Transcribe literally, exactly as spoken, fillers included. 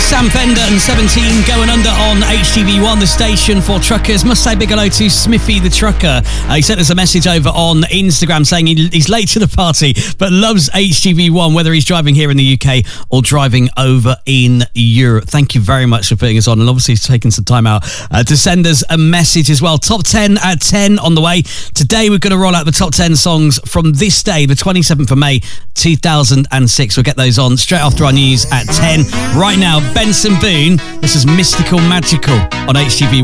Sam Fender and seventeen going under on H T V one, the station for truckers. Must say big hello to Smithy the trucker. Uh, he sent us a message over on Instagram saying he, he's late to the party but loves H T V one, whether he's driving here in the U K or driving over in Europe. Thank you very much for putting us on, and obviously he's taken some time out uh, to send us a message as well. Top ten at ten on the way. Today we're going to roll out the top ten songs from this day, the twenty-seventh of May two thousand six. We'll get those on straight after our news at ten. Right now, Benson Boone. This is Mystical Magical on H T V one.